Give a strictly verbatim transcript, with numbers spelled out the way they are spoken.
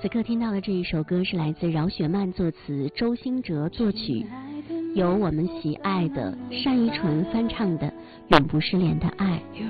此刻听到的这一首歌是来自饶雪漫作词，周兴哲作曲，由我们喜爱的单依纯翻唱的《永不失联的爱》。 有